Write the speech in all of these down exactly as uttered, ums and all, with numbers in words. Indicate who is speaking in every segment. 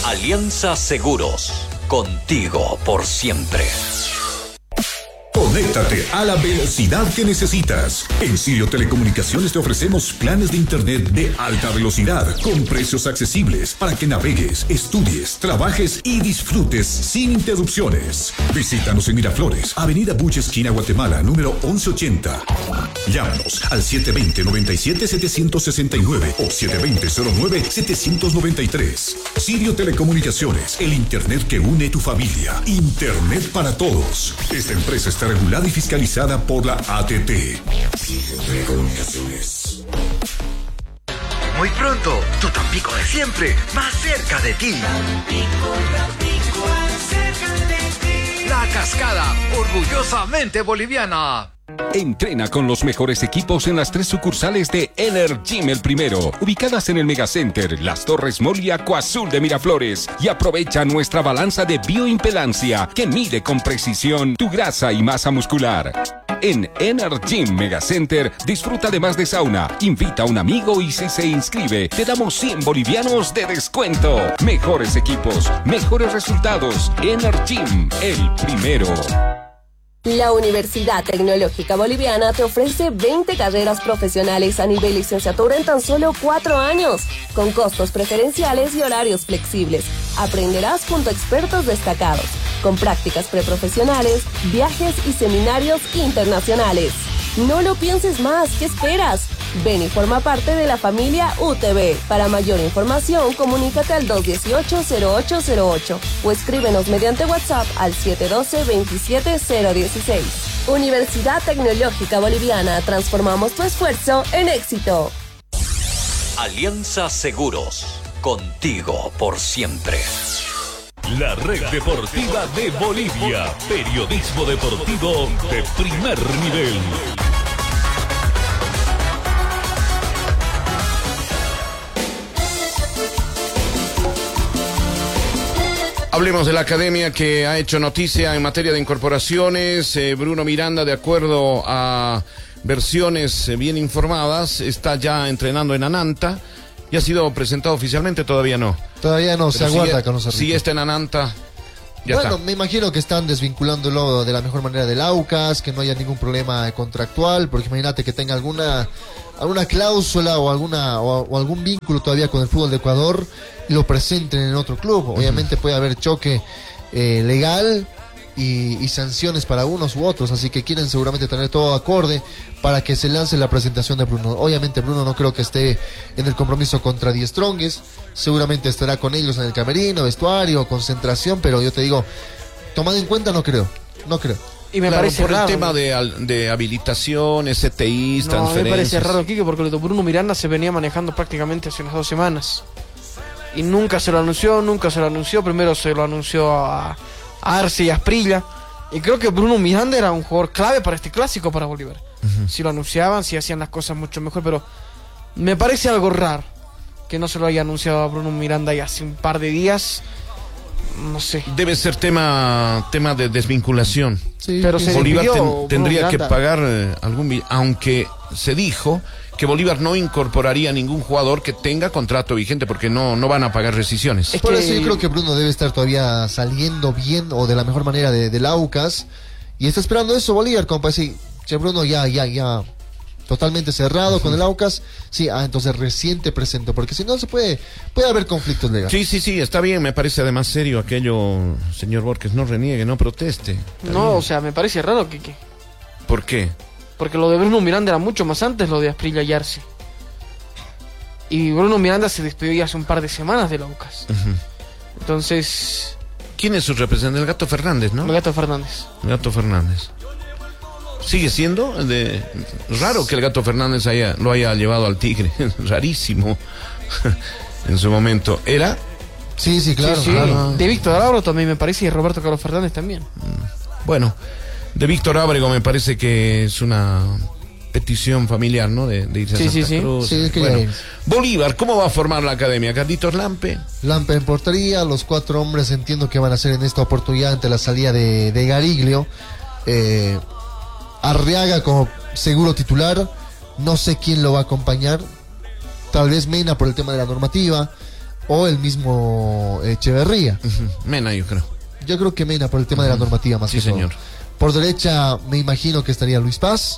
Speaker 1: Alianza Seguros, contigo por siempre.
Speaker 2: Conéctate a la velocidad que necesitas. En Sirio Telecomunicaciones te ofrecemos planes de internet de alta velocidad con precios accesibles para que navegues, estudies, trabajes y disfrutes sin interrupciones. Visítanos en Miraflores, Avenida Buche, esquina Guatemala, número once ochenta. Llámanos al siete dos cero, nueve siete, siete seis nueve o siete dos cero, cero nueve, siete nueve tres. Sirio Telecomunicaciones, el internet que une tu familia. Internet para todos. Esta empresa está regulada y fiscalizada por la A T T. Telecomunicaciones.
Speaker 3: Muy pronto, tu Tampico de siempre, más cerca de ti.
Speaker 4: Tampico, Tampico, más cerca de ti.
Speaker 3: La Cascada, orgullosamente boliviana.
Speaker 5: Entrena con los mejores equipos en las tres sucursales de Energym El Primero, ubicadas en el Megacenter, Las Torres Mall y Acuazul de Miraflores, y aprovecha nuestra balanza de bioimpedancia que mide con precisión tu grasa y masa muscular. En Energym Megacenter disfruta además de sauna, invita a un amigo y si se inscribe te damos cien bolivianos de descuento. Mejores equipos, mejores resultados. Energym El Primero.
Speaker 6: La Universidad Tecnológica Boliviana te ofrece veinte carreras profesionales a nivel licenciatura en tan solo cuatro años, con costos preferenciales y horarios flexibles. Aprenderás junto a expertos destacados, con prácticas preprofesionales, viajes y seminarios internacionales. No lo pienses más, ¿qué esperas? Ven y forma parte de la familia U T B. Para mayor información, comunícate al dos uno ocho, cero ocho cero ocho o escríbenos mediante WhatsApp al siete uno dos, veintisiete cero dieciséis. Universidad Tecnológica Boliviana, transformamos tu esfuerzo en éxito.
Speaker 1: Alianza Seguros, contigo por siempre.
Speaker 2: La Red Deportiva de Bolivia. Periodismo deportivo de primer nivel.
Speaker 7: Hablemos de la academia que ha hecho noticia en materia de incorporaciones. Eh, Bruno Miranda, de acuerdo a versiones eh, bien informadas, está ya entrenando en Ananta. ¿Ya ha sido presentado oficialmente? Todavía no.
Speaker 8: Todavía no,
Speaker 7: Pero
Speaker 8: se aguarda
Speaker 7: si,
Speaker 8: con los
Speaker 7: Si está en Ananta, ya
Speaker 8: bueno,
Speaker 7: está.
Speaker 8: Me imagino que están desvinculándolo de la mejor manera del Aucas, que no haya ningún problema contractual, porque imagínate que tenga alguna alguna cláusula o alguna o, o algún vínculo todavía con el fútbol de Ecuador y lo presenten en otro club. Obviamente uh-huh. puede haber choque eh, legal y, y sanciones para unos u otros, así que quieren seguramente tener todo acorde para que se lance la presentación de Bruno. Obviamente Bruno no creo que esté en el compromiso contra Die Strongest, seguramente estará con ellos en el camerino, vestuario, concentración, pero yo te digo, tomado en cuenta no creo, no creo.
Speaker 9: Y me
Speaker 7: claro,
Speaker 9: parece
Speaker 7: por
Speaker 9: raro,
Speaker 7: el tema
Speaker 9: ¿no?
Speaker 7: de, de habilitación, S T Is,
Speaker 9: no,
Speaker 7: transferencias.
Speaker 9: Me parece raro, Kike, porque Bruno Miranda se venía manejando prácticamente hace unas dos semanas. Y nunca se lo anunció, nunca se lo anunció. Primero se lo anunció a, a Arce y a Asprilla. Y creo que Bruno Miranda era un jugador clave para este clásico para Bolívar. Uh-huh. Si lo anunciaban, si hacían las cosas mucho mejor. Pero me parece algo raro que no se lo haya anunciado a Bruno Miranda ya hace un par de días. No sé.
Speaker 7: Debe ser tema tema de desvinculación.
Speaker 9: Sí, pero se
Speaker 7: Bolívar ten,
Speaker 9: Bruno
Speaker 7: tendría
Speaker 9: Miranda.
Speaker 7: que pagar eh, algún... Aunque se dijo que Bolívar no incorporaría a ningún jugador que tenga contrato vigente porque no, no van a pagar rescisiones.
Speaker 8: Es Por que... eso yo creo que Bruno debe estar todavía saliendo bien o de la mejor manera de, del Aucas y está esperando eso Bolívar, como para decir, che Bruno ya, ya, ya totalmente cerrado uh-huh. con el Aucas, sí, ah, entonces recién te presento, porque si no se puede, puede haber conflictos legales.
Speaker 7: Sí, sí, sí, está bien, me parece además serio aquello, señor Borges, no reniegue, no proteste.
Speaker 9: No, bien. O sea, me parece raro que... que...
Speaker 7: ¿Por qué?
Speaker 9: Porque lo de Bruno Miranda era mucho más antes lo de Asprilla y Arce. Y Bruno Miranda se despidió ya hace un par de semanas del Aucas. Uh-huh. Entonces...
Speaker 7: ¿Quién es su representante? El Gato Fernández, ¿no?
Speaker 9: El Gato Fernández.
Speaker 7: El Gato Fernández. ¿Sigue siendo? De... Raro que el Gato Fernández haya, lo haya llevado al Tigre. Rarísimo. En su momento. ¿Era?
Speaker 8: Sí, sí, claro.
Speaker 9: Sí, sí.
Speaker 8: claro.
Speaker 9: De Víctor Ábrego también me parece y Roberto Carlos Fernández también.
Speaker 7: Bueno... De Víctor Ábrego me parece que es una petición familiar, ¿no? De, de irse sí, a Santa
Speaker 9: sí,
Speaker 7: Cruz.
Speaker 8: Sí, sí.
Speaker 7: Bueno, Bolívar, ¿cómo va a formar la academia? Carlitos Lampe.
Speaker 8: Lampe en portería, los cuatro hombres entiendo que van a ser en esta oportunidad ante la salida de, de Gariglio. Eh, Arriaga como seguro titular, no sé quién lo va a acompañar. Tal vez Mena por el tema de la normativa. o el mismo Echeverría.
Speaker 7: Uh-huh. Mena, yo creo.
Speaker 8: Yo creo que Mena por el tema uh-huh. de la normativa más
Speaker 7: sí,
Speaker 8: que
Speaker 7: señor.
Speaker 8: todo. Por derecha me imagino que estaría Luis Paz,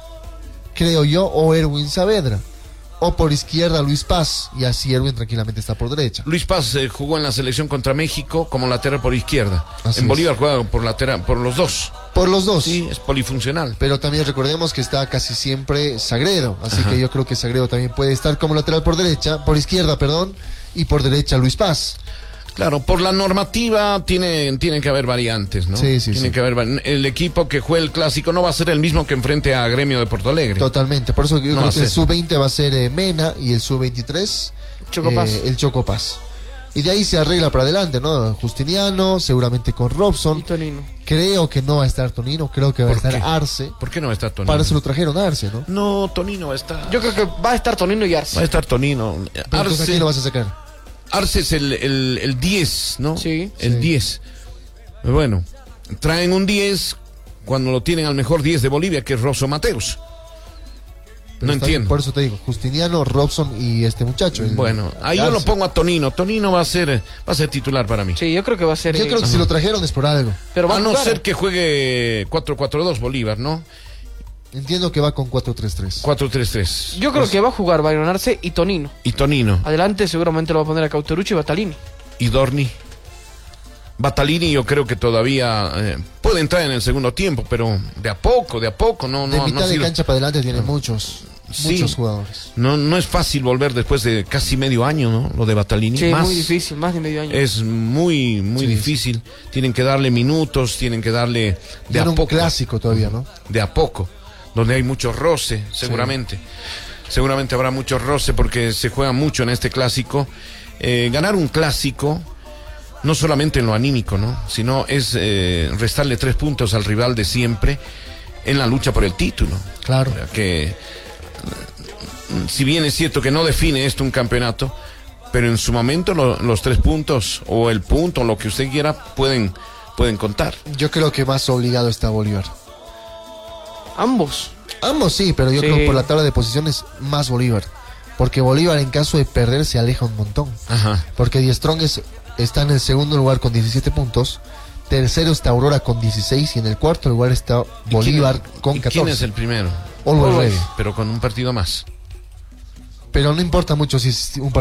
Speaker 8: creo yo, o Erwin Saavedra. O por izquierda Luis Paz, y así Erwin tranquilamente está por derecha.
Speaker 7: Luis Paz eh, jugó en la selección contra México como lateral por izquierda.
Speaker 8: Así
Speaker 7: en Bolívar
Speaker 8: es.
Speaker 7: juega por lateral, por los dos.
Speaker 8: Por los dos.
Speaker 7: Sí, es polifuncional.
Speaker 8: Pero también recordemos que está casi siempre Sagredo, así
Speaker 7: Ajá.
Speaker 8: que yo creo que Sagredo también puede estar como lateral por derecha, por izquierda, perdón, y por derecha Luis Paz.
Speaker 7: Claro, por la normativa tiene, tiene que haber variantes, ¿no?
Speaker 8: Sí, sí,
Speaker 7: tiene
Speaker 8: sí.
Speaker 7: que haber. El equipo que juegue el clásico no va a ser el mismo que enfrente a Gremio de Porto Alegre.
Speaker 8: Totalmente, por eso yo
Speaker 7: No
Speaker 8: creo
Speaker 7: va
Speaker 8: que
Speaker 7: a
Speaker 8: el
Speaker 7: ser.
Speaker 8: sub veinte va a ser eh, Mena y el sub veintitrés
Speaker 9: Chocopaz.
Speaker 8: eh, el Chocopaz. Y de ahí se arregla para adelante, ¿no? Justiniano, seguramente con Robson.
Speaker 9: Y Tonino.
Speaker 8: Creo que no va a estar Tonino, creo que va a
Speaker 7: ¿Por
Speaker 8: estar
Speaker 7: qué?
Speaker 8: Arce.
Speaker 7: ¿Por qué no va a estar Tonino?
Speaker 8: Para eso lo trajeron a Arce, ¿no?
Speaker 7: No, Tonino va a estar.
Speaker 9: Yo creo que va a estar Tonino y Arce.
Speaker 7: Va a estar Tonino.
Speaker 8: Pero entonces, ¿a quién lo vas a sacar?
Speaker 7: Arce es el, el, el diez, ¿no?
Speaker 9: Sí.
Speaker 7: El
Speaker 8: Sí.
Speaker 7: diez. Bueno, traen un diez cuando lo tienen al mejor diez de Bolivia, que es Rosso Mateus.
Speaker 8: Pero
Speaker 7: No
Speaker 8: está-
Speaker 7: entiendo.
Speaker 8: Por eso te digo, Justiniano, Robson y este muchacho. el-
Speaker 7: Bueno, ahí yo
Speaker 8: Arce.
Speaker 7: lo pongo a Tonino. Tonino va a ser, va a ser titular para mí.
Speaker 9: Sí, yo creo que va a ser.
Speaker 8: Yo
Speaker 9: eh,
Speaker 8: creo que si lo trajeron es por algo.
Speaker 9: Pero va
Speaker 7: A
Speaker 9: a
Speaker 7: no
Speaker 9: jugar.
Speaker 7: ser que juegue cuatro cuatro dos Bolívar, ¿no?
Speaker 8: Entiendo que va con cuatro tres tres.
Speaker 7: cuatro tres tres.
Speaker 9: Yo creo que va a jugar Byron Arce y Tonino.
Speaker 7: Y Tonino.
Speaker 9: Adelante seguramente lo va a poner a Cauterucci y Batalini.
Speaker 7: Y Dorni. Batalini yo creo que todavía eh, puede entrar en el segundo tiempo, pero de a poco, de a poco, no,
Speaker 8: De
Speaker 7: no,
Speaker 8: mitad
Speaker 7: no
Speaker 8: de
Speaker 7: sirve.
Speaker 8: cancha para adelante tiene muchos,
Speaker 7: Sí.
Speaker 8: muchos jugadores.
Speaker 7: No, no es fácil volver después de casi medio año, ¿no? Lo de Batalini.
Speaker 9: Sí,
Speaker 7: Más,
Speaker 9: muy difícil, más de medio año.
Speaker 7: Es muy, muy
Speaker 8: Sí,
Speaker 7: difícil. Tienen que darle minutos, tienen que darle de
Speaker 8: Era
Speaker 7: a
Speaker 8: un
Speaker 7: poco.
Speaker 8: clásico todavía, ¿no?
Speaker 7: De a poco, donde hay mucho roce, seguramente. Seguramente habrá mucho roce porque se juega mucho en este clásico. Eh, ganar un clásico, no solamente en lo anímico, ¿no? Sino es eh, restarle tres puntos al rival de siempre en la lucha por el título.
Speaker 8: Claro.
Speaker 7: O sea, que si bien es cierto que no define esto un campeonato, pero en su momento lo- los tres puntos o el punto, lo que usted quiera, pueden, pueden contar.
Speaker 8: Yo creo que más obligado está Bolívar.
Speaker 9: Ambos.
Speaker 8: Ambos sí, pero yo
Speaker 9: Sí.
Speaker 8: creo por la tabla de posiciones más Bolívar. Porque Bolívar en caso de perder se aleja un montón.
Speaker 7: Ajá.
Speaker 8: Porque Die Strongest está en el segundo lugar con diecisiete puntos. Tercero está Aurora con dieciséis y en el cuarto lugar está
Speaker 7: ¿Y
Speaker 8: Bolívar
Speaker 7: quién-
Speaker 8: con
Speaker 7: y
Speaker 8: catorce.
Speaker 7: ¿Quién es el primero?
Speaker 8: Always
Speaker 9: Always.
Speaker 8: Ready.
Speaker 7: Pero con un partido más.
Speaker 8: Pero no importa mucho si es un